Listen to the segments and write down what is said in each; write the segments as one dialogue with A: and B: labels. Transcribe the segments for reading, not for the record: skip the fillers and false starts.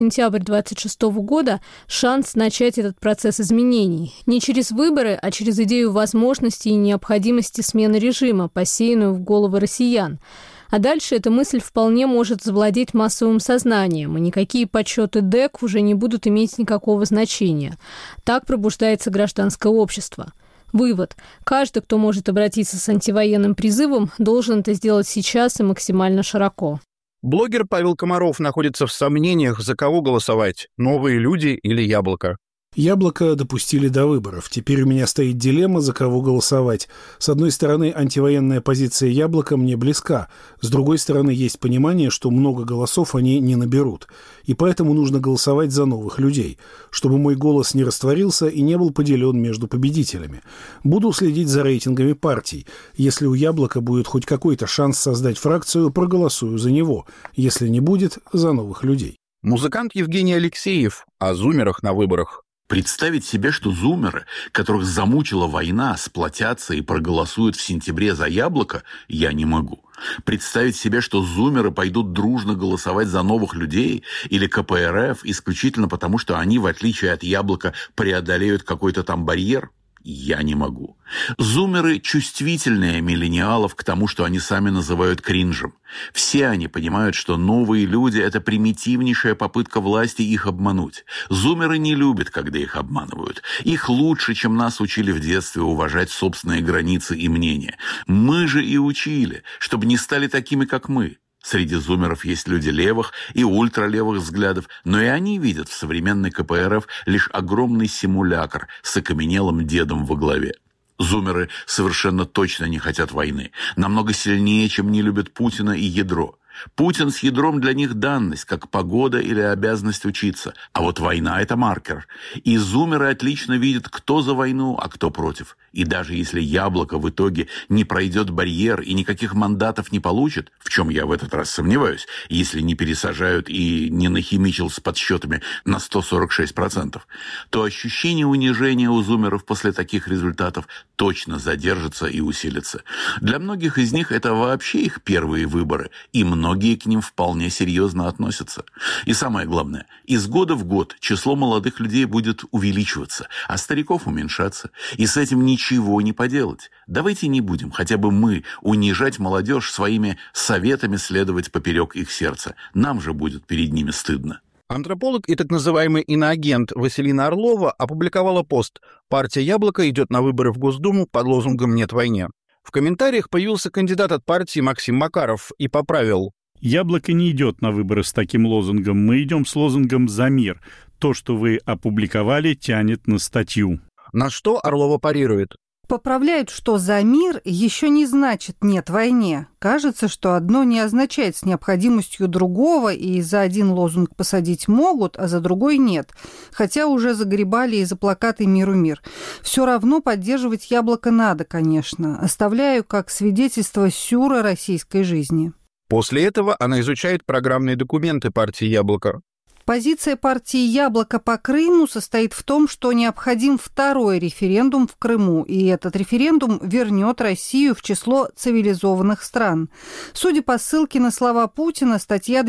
A: Сентябрь 2026 года – шанс начать этот процесс изменений. Не через выборы, а через идею возможности и необходимости смены режима, посеянную в головы россиян. А дальше эта мысль вполне может завладеть массовым сознанием, и никакие подсчеты ДЭК уже не будут иметь никакого значения. Так пробуждается гражданское общество. Вывод. Каждый, кто может обратиться с антивоенным призывом, должен это сделать сейчас и максимально широко.
B: Блогер Павел Комаров находится в сомнениях, за кого голосовать – «Новые люди» или «Яблоко».
C: «Яблоко» допустили до выборов. Теперь у меня стоит дилемма, за кого голосовать. С одной стороны, антивоенная позиция «Яблока» мне близка. С другой стороны, есть понимание, что много голосов они не наберут. И поэтому нужно голосовать за новых людей, чтобы мой голос не растворился и не был поделен между победителями. Буду следить за рейтингами партий. Если у «Яблока» будет хоть какой-то шанс создать фракцию, проголосую за него. Если не будет, за новых людей.
B: Музыкант Евгений Алексеев о зумерах на выборах.
D: Представить себе, что зумеры, которых замучила война, сплотятся и проголосуют в сентябре за «Яблоко», я не могу. Представить себе, что зумеры пойдут дружно голосовать за новых людей или КПРФ исключительно потому, что они, в отличие от «Яблока», преодолеют какой-то там барьер, я не могу. Зумеры чувствительнее миллениалов к тому, что они сами называют кринжем. Все они понимают, что новые люди – это примитивнейшая попытка власти их обмануть. Зумеры не любят, когда их обманывают. Их лучше, чем нас учили в детстве, уважать собственные границы и мнения. Мы же и учили, чтобы не стали такими, как мы. Среди зумеров есть люди левых и ультралевых взглядов, но и они видят в современной КПРФ лишь огромный симулякр с окаменелым дедом во главе. Зумеры совершенно точно не хотят войны, намного сильнее, чем не любят Путина и ядро. Путин с ядром для них данность, как погода или обязанность учиться. А вот война – это маркер. И зумеры отлично видят, кто за войну, а кто против. И даже если «Яблоко» в итоге не пройдет барьер и никаких мандатов не получит, в чем я в этот раз сомневаюсь, если не пересажают и не нахимичил с подсчетами на 146%, то ощущение унижения у зумеров после таких результатов точно задержится и усилится. Для многих из них это вообще их первые выборы, и многие к ним вполне серьезно относятся. И самое главное, из года в год число молодых людей будет увеличиваться, а стариков уменьшаться. И с этим ничего не поделать. Давайте не будем, хотя бы мы, унижать молодежь своими советами следовать поперек их сердца. Нам же будет перед ними стыдно.
B: Антрополог и так называемый иноагент Василина Орлова опубликовала пост «Партия «Яблоко» идет на выборы в Госдуму под лозунгом «Нет войне». В комментариях появился кандидат от партии Максим Макаров и поправил:
E: «Яблоко не идет на выборы с таким лозунгом. Мы идем с лозунгом «За мир». То, что вы опубликовали, тянет на статью».
B: На что Орлова парирует:
F: поправляют, что «за мир» еще не значит «нет войне». Кажется, что одно не означает с необходимостью другого, и за один лозунг посадить могут, а за другой нет. Хотя уже загребали и за плакаты «Миру мир». Все равно поддерживать «Яблоко» надо, конечно. Оставляю как свидетельство сюра российской жизни.
B: После этого она изучает программные документы партии «Яблоко».
F: Позиция партии «Яблоко» по Крыму состоит в том, что необходим второй референдум в Крыму, и этот референдум вернет Россию в число цивилизованных стран. Судя по ссылке на слова Путина, статья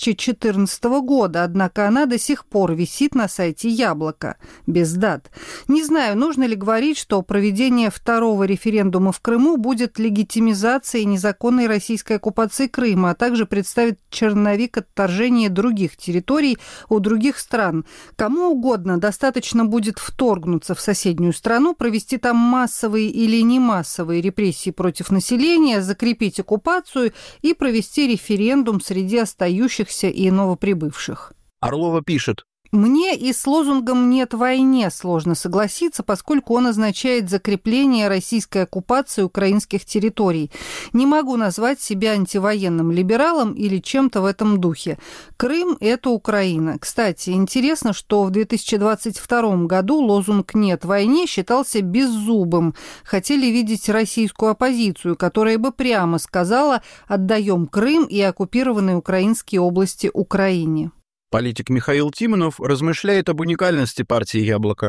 F: 2014 года, однако она до сих пор висит на сайте «Яблоко», без дат. Не знаю, нужно ли говорить, что проведение второго референдума в Крыму будет легитимизацией незаконной российской оккупации Крыма, а также представит черновик отторжения других территорий у других стран. Кому угодно достаточно будет вторгнуться в соседнюю страну, провести там массовые или не массовые репрессии против населения, закрепить оккупацию и провести референдум среди остающихся и новоприбывших.
B: Орлова пишет:
F: мне и с лозунгом «нет войне» сложно согласиться, поскольку он означает закрепление российской оккупации украинских территорий. Не могу назвать себя антивоенным либералом или чем-то в этом духе. Крым – это Украина. Кстати, интересно, что в 2022 году лозунг «нет войне» считался беззубым. Хотели видеть российскую оппозицию, которая бы прямо сказала «отдаем Крым и оккупированные украинские области Украине».
B: Политик Михаил Тимонов размышляет об уникальности партии «Яблоко».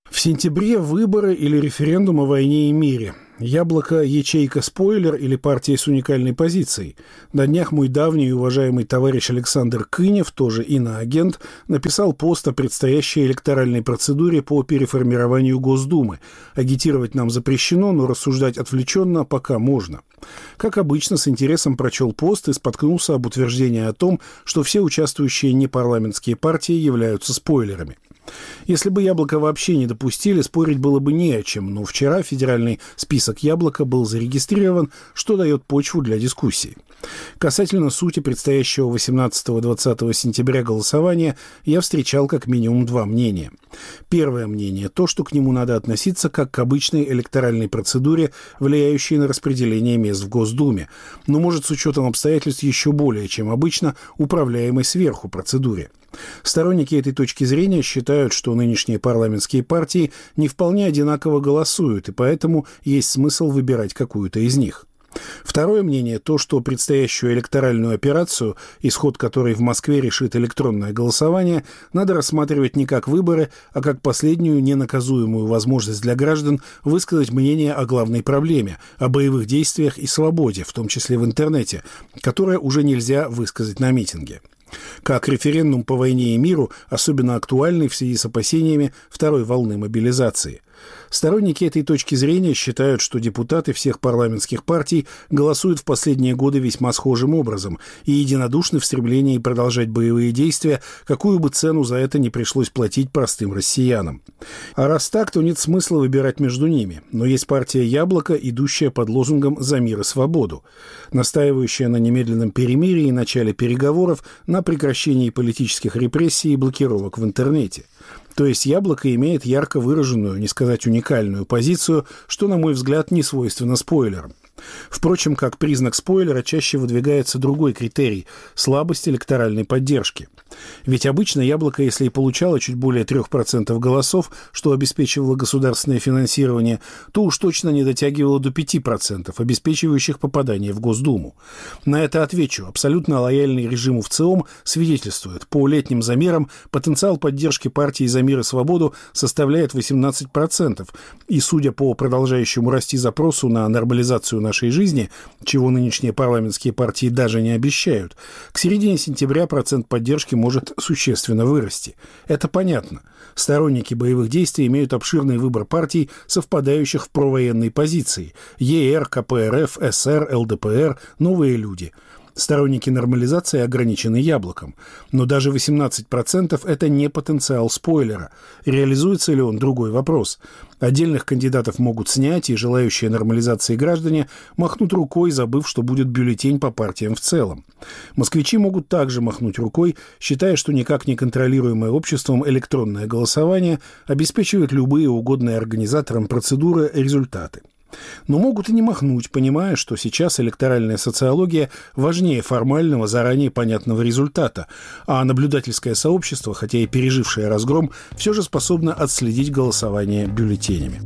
C: В сентябре выборы или референдум о войне и мире. Яблоко, ячейка, спойлер или партия с уникальной позицией. На днях мой давний и уважаемый товарищ Александр Кынев, тоже иноагент, написал пост о предстоящей электоральной процедуре по переформированию Госдумы. Агитировать нам запрещено, но рассуждать отвлеченно пока можно. Как обычно, с интересом прочел пост и споткнулся об утверждении о том, что все участвующие непарламентские партии являются спойлерами. Если бы «Яблоко» вообще не допустили, спорить было бы не о чем, но вчера федеральный список «Яблоко» был зарегистрирован, что дает почву для дискуссии. Касательно сути предстоящего 18-20 сентября голосования я встречал как минимум два мнения. Первое мнение – то, что к нему надо относиться как к обычной электоральной процедуре, влияющей на распределение мест в Госдуме, но, может, с учетом обстоятельств еще более, чем обычно, управляемой сверху процедуре. Сторонники этой точки зрения считают, что нынешние парламентские партии не вполне одинаково голосуют, и поэтому есть смысл выбирать какую-то из них. Второе мнение – то, что предстоящую электоральную операцию, исход которой в Москве решит электронное голосование, надо рассматривать не как выборы, а как последнюю ненаказуемую возможность для граждан высказать мнение о главной проблеме, о боевых действиях и свободе, в том числе в интернете, которое уже нельзя высказать на митинге. Как референдум по войне и миру, особенно актуальный в связи с опасениями второй волны мобилизации. Сторонники этой точки зрения считают, что депутаты всех парламентских партий голосуют в последние годы весьма схожим образом и единодушны в стремлении продолжать боевые действия, какую бы цену за это не пришлось платить простым россиянам. А раз так, то нет смысла выбирать между ними. Но есть партия «Яблоко», идущая под лозунгом «За мир и свободу», настаивающая на немедленном перемирии и начале переговоров, на прекращении политических репрессий и блокировок в интернете. То есть «Яблоко» имеет ярко выраженную, не сказать уникальную позицию, что, на мой взгляд, не свойственно спойлерам. Впрочем, как признак спойлера чаще выдвигается другой критерий – слабость электоральной поддержки. Ведь обычно «Яблоко», если и получало чуть более 3% голосов, что обеспечивало государственное финансирование, то уж точно не дотягивало до 5%, обеспечивающих попадание в Госдуму. На это отвечу. Абсолютно лояльный режиму ВЦИОМ свидетельствует. По летним замерам потенциал поддержки партии «За мир и свободу» составляет 18%. И, судя по продолжающему расти запросу на нормализацию нашей жизни, чего нынешние парламентские партии даже не обещают, к середине сентября процент поддержки может существенно вырасти. Это понятно. Сторонники боевых действий имеют обширный выбор партий, совпадающих в провоенной позиции – ЕР, КПРФ, СР, ЛДПР, «Новые люди». Сторонники нормализации ограничены «Яблоком». Но даже 18% – это не потенциал спойлера. Реализуется ли он – другой вопрос. Отдельных кандидатов могут снять, и желающие нормализации граждане махнут рукой, забыв, что будет бюллетень по партиям в целом. Москвичи могут также махнуть рукой, считая, что никак не контролируемое обществом электронное голосование обеспечивает любые угодные организаторам процедуры результаты. Но могут и не махнуть, понимая, что сейчас электоральная социология важнее формального, заранее понятного результата, а наблюдательское сообщество, хотя и пережившее разгром, все же способно отследить голосование бюллетенями.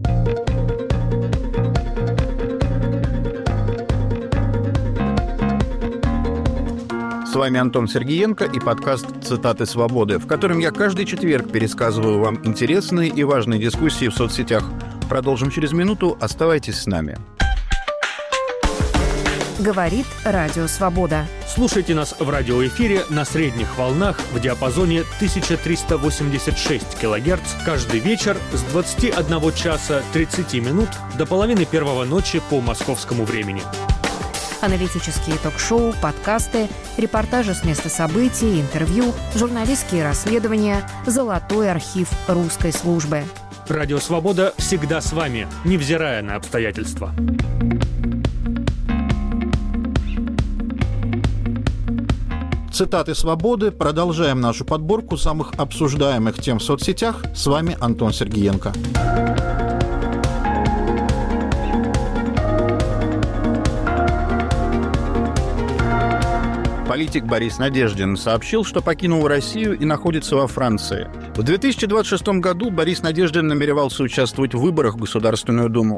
B: С вами Антон Сергиенко и подкаст «Цитаты свободы», в котором я каждый четверг пересказываю вам интересные и важные дискуссии в соцсетях. Продолжим через минуту. Оставайтесь с нами.
G: Говорит Радио Свобода.
H: Слушайте нас в радиоэфире на средних волнах в диапазоне 1386 кГц каждый вечер с 21 часа 30 минут до половины первого ночи по московскому времени.
G: Аналитические ток-шоу, подкасты, репортажи с места событий, интервью, журналистские расследования, золотой архив русской службы.
H: Радио «Свобода» всегда с вами, невзирая на обстоятельства.
B: Цитаты свободы. Продолжаем нашу подборку самых обсуждаемых тем в соцсетях. С вами Антон Сергиенко. Политик Борис Надеждин сообщил, что покинул Россию и находится во Франции. В 2026 году Борис Надеждин намеревался участвовать в выборах в Государственную Думу.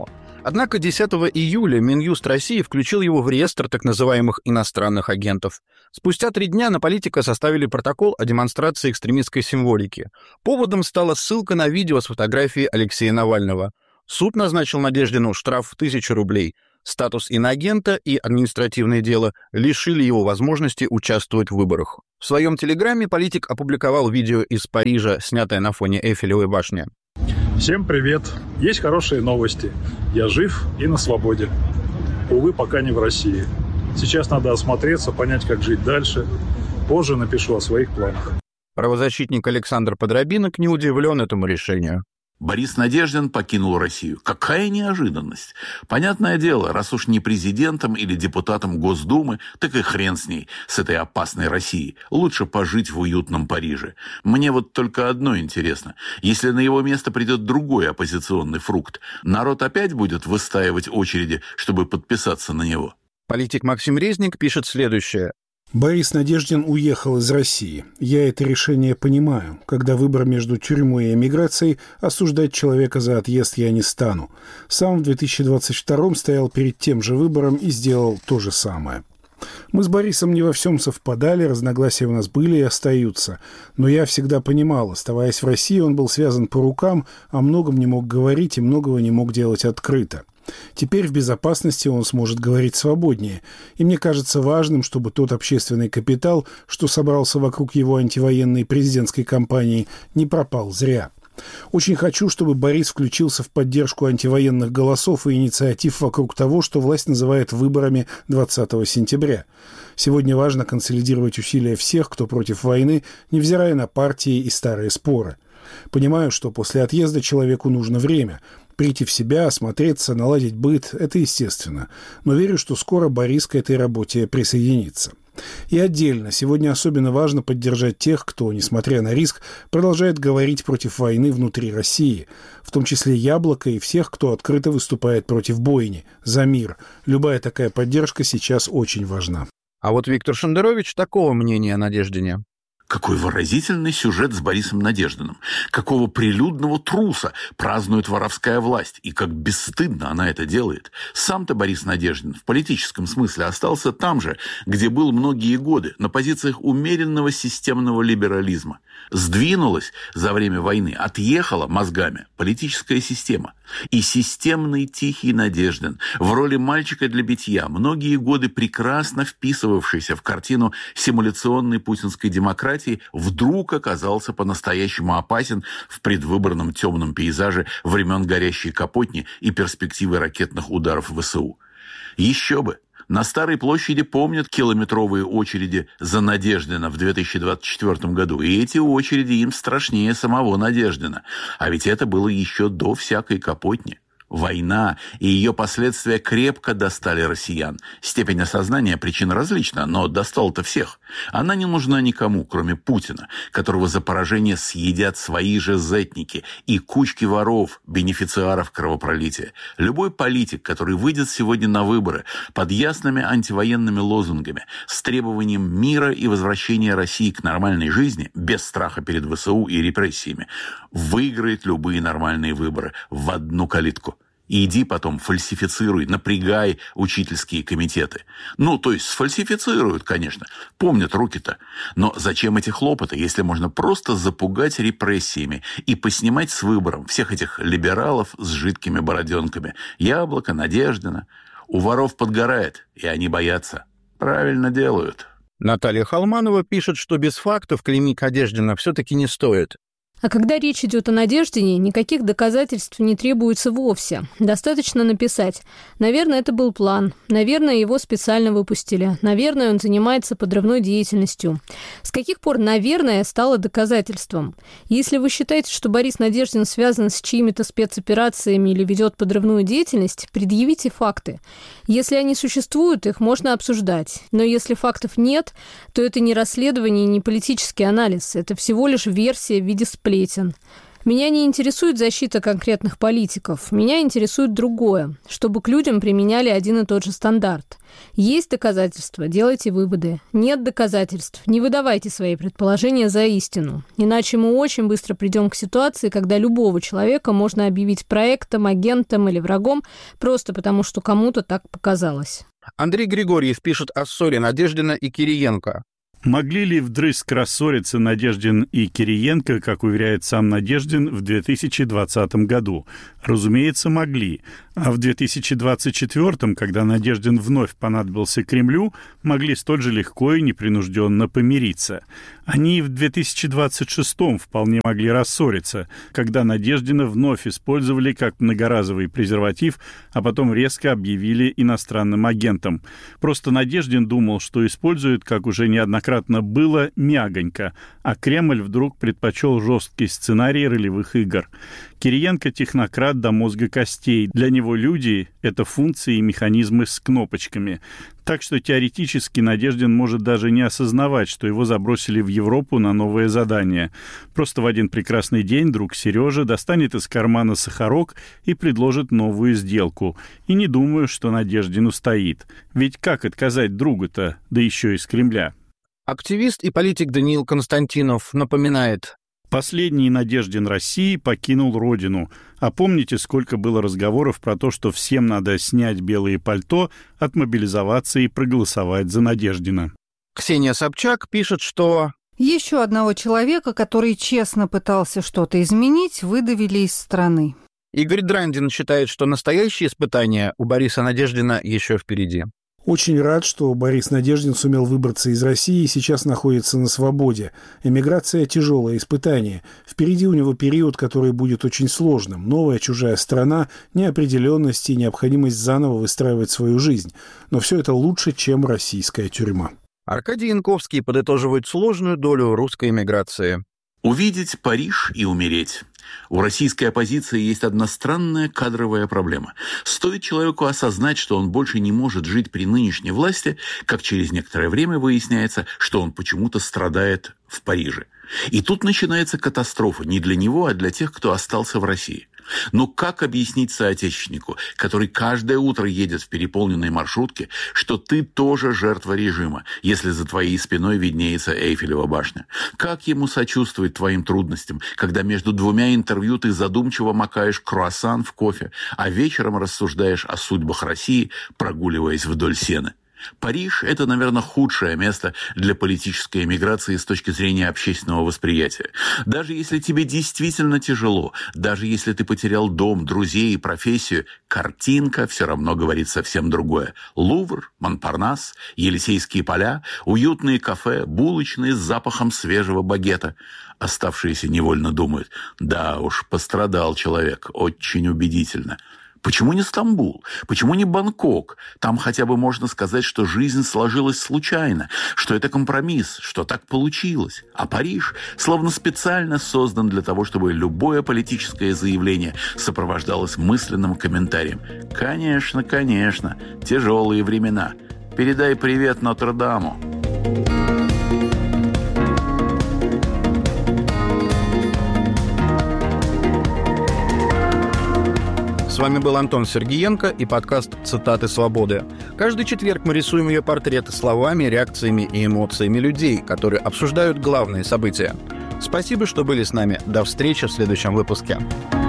B: Однако 10 июля Минюст России включил его в реестр так называемых иностранных агентов. Спустя 3 дня на политика составили протокол о демонстрации экстремистской символики. Поводом стала ссылка на видео с фотографией Алексея Навального. Суд назначил Надеждину штраф в 1000 рублей. Статус иноагента и административное дело лишили его возможности участвовать в выборах. В своем телеграме политик опубликовал видео из Парижа, снятое на фоне Эйфелевой башни.
I: Всем привет! Есть хорошие новости. Я жив и на свободе. Увы, пока не в России. Сейчас надо осмотреться, понять, как жить дальше. Позже напишу о своих планах.
B: Правозащитник Александр Подробинок не удивлен этому решению.
D: Борис Надеждин покинул Россию. Какая неожиданность! Понятное дело, раз уж не президентом или депутатом Госдумы, так и хрен с ней, с этой опасной Россией. Лучше пожить в уютном Париже. Мне вот только одно интересно. Если на его место придет другой оппозиционный фрукт, народ опять будет выстаивать очереди, чтобы подписаться на него?
B: Политик Максим Резник пишет следующее.
C: Борис Надеждин уехал из России. Я это решение понимаю. Когда выбор между тюрьмой и эмиграцией, осуждать человека за отъезд я не стану. Сам в 2022 стоял перед тем же выбором и сделал то же самое. Мы с Борисом не во всем совпадали, разногласия у нас были и остаются. Но я всегда понимал, оставаясь в России, он был связан по рукам, о многом не мог говорить и многого не мог делать открыто. Теперь в безопасности он сможет говорить свободнее, и мне кажется важным, чтобы тот общественный капитал, что собрался вокруг его антивоенной президентской кампании, не пропал зря. Очень хочу, чтобы Борис включился в поддержку антивоенных голосов и инициатив вокруг того, что власть называет выборами 20 сентября. Сегодня важно консолидировать усилия всех, кто против войны, невзирая на партии и старые споры. Понимаю, что после отъезда человеку нужно время. Прийти в себя, осмотреться, наладить быт – это естественно. Но верю, что скоро Борис к этой работе присоединится. И отдельно, сегодня особенно важно поддержать тех, кто, несмотря на риск, продолжает говорить против войны внутри России, в том числе «Яблоко» и всех, кто открыто выступает против бойни, за мир. Любая такая поддержка сейчас очень важна.
B: А вот Виктор Шендерович такого мнения о Надеждине.
D: Какой выразительный сюжет с Борисом Надеждиным. Какого прилюдного труса празднует воровская власть. И как бесстыдно она это делает. Сам-то Борис Надеждин в политическом смысле остался там же, где был многие годы, на позициях умеренного системного либерализма. Сдвинулась за время войны, отъехала мозгами политическая система. И системный тихий Надеждин в роли мальчика для битья, многие годы прекрасно вписывавшийся в картину симуляционной путинской демократии, вдруг оказался по-настоящему опасен в предвыборном темном пейзаже времен горящей Капотни и перспективы ракетных ударов ВСУ. Еще бы! На Старой площади помнят километровые очереди за Надеждина в 2024 году. И эти очереди им страшнее самого Надеждина. А ведь это было еще до всякой Капотни. Война и ее последствия крепко достали россиян. Степень осознания причин различна, но достала-то всех. Она не нужна никому, кроме Путина, которого за поражение съедят свои же зетники и кучки воров, бенефициаров кровопролития. Любой политик, который выйдет сегодня на выборы под ясными антивоенными лозунгами, с требованием мира и возвращения России к нормальной жизни, без страха перед ВСУ и репрессиями, выиграет любые нормальные выборы в одну калитку. И иди потом фальсифицируй, напрягай учительские комитеты. Ну, то есть сфальсифицируют, конечно. Помнят руки-то. Но зачем эти хлопоты, если можно просто запугать репрессиями и поснимать с выбором всех этих либералов с жидкими бороденками? Яблоко, Надеждина. У воров подгорает, и они боятся. Правильно делают.
B: Наталья Халманова пишет, что без фактов клеймить Надеждина все-таки не стоит.
A: А когда речь идет о Надеждине, никаких доказательств не требуется вовсе. Достаточно написать: наверное, это был план, наверное, его специально выпустили, наверное, он занимается подрывной деятельностью. С каких пор «наверное» стало доказательством? Если вы считаете, что Борис Надеждин связан с чьими-то спецоперациями или ведет подрывную деятельность, предъявите факты. Если они существуют, их можно обсуждать. Но если фактов нет, то это не расследование, не политический анализ. Это всего лишь версия в виде сплетен. Меня не интересует защита конкретных политиков. Меня интересует другое, чтобы к людям применяли один и тот же стандарт. Есть доказательства – делайте выводы. Нет доказательств – не выдавайте свои предположения за истину. Иначе мы очень быстро придем к ситуации, когда любого человека можно объявить проектом, агентом или врагом просто потому, что кому-то так показалось.
B: Андрей Григорьев пишет о ссоре Надеждина и Кириенко.
E: Могли ли вдрызг рассориться Надеждин и Кириенко, как уверяет сам Надеждин, в 2020 году? Разумеется, могли. А в 2024, когда Надеждин вновь понадобился Кремлю, могли столь же легко и непринужденно помириться. Они и в 2026 вполне могли рассориться, когда Надеждина вновь использовали как многоразовый презерватив, а потом резко объявили иностранным агентом. Просто Надеждин думал, что использует, как уже неоднократно было, мягонько, а Кремль вдруг предпочел жесткий сценарий ролевых игр. Кириенко – технократ до мозга костей. Для него люди – это функции и механизмы с кнопочками. Так что теоретически Надеждин может даже не осознавать, что его забросили в Европу на новое задание. Просто в один прекрасный день друг Сережа достанет из кармана сахарок и предложит новую сделку. И не думаю, что Надеждин устоит. Ведь как отказать другу-то, да еще из Кремля?
B: Активист и политик Даниил Константинов напоминает:
E: последний Надеждин России покинул родину. А помните, сколько было разговоров про то, что всем надо снять белые пальто, отмобилизоваться и проголосовать за Надеждина?
B: Ксения Собчак пишет, что
F: еще одного человека, который честно пытался что-то изменить, выдавили из страны.
B: Игорь Драндин считает, что настоящие испытания у Бориса Надеждина еще впереди.
C: Очень рад, что Борис Надеждин сумел выбраться из России и сейчас находится на свободе. Эмиграция – тяжелое испытание. Впереди у него период, который будет очень сложным. Новая чужая страна, неопределенность и необходимость заново выстраивать свою жизнь. Но все это лучше, чем российская тюрьма.
B: Аркадий Янковский подытоживает сложную долю русской эмиграции.
D: Увидеть Париж и умереть. У российской оппозиции есть одна странная кадровая проблема. Стоит человеку осознать, что он больше не может жить при нынешней власти, как через некоторое время выясняется, что он почему-то страдает в Париже. И тут начинается катастрофа не для него, а для тех, кто остался в России. Но как объяснить соотечественнику, который каждое утро едет в переполненной маршрутке, что ты тоже жертва режима, если за твоей спиной виднеется Эйфелева башня? Как ему сочувствовать твоим трудностям, когда между двумя интервью ты задумчиво макаешь круассан в кофе, а вечером рассуждаешь о судьбах России, прогуливаясь вдоль Сены? Париж – это, наверное, худшее место для политической эмиграции с точки зрения общественного восприятия. Даже если тебе действительно тяжело, даже если ты потерял дом, друзей и профессию, картинка все равно говорит совсем другое. Лувр, Монпарнас, Елисейские поля, уютные кафе, булочные с запахом свежего багета. Оставшиеся невольно думают: да уж, пострадал человек, очень убедительно. Почему не Стамбул? Почему не Бангкок? Там хотя бы можно сказать, что жизнь сложилась случайно, что это компромисс, что так получилось. А Париж словно специально создан для того, чтобы любое политическое заявление сопровождалось мысленным комментарием. Конечно, конечно, тяжелые времена. Передай привет Нотр-Даму.
B: С вами был Антон Сергиенко и подкаст «Цитаты свободы». Каждый четверг мы рисуем ее портреты словами, реакциями и эмоциями людей, которые обсуждают главные события. Спасибо, что были с нами. До встречи в следующем выпуске.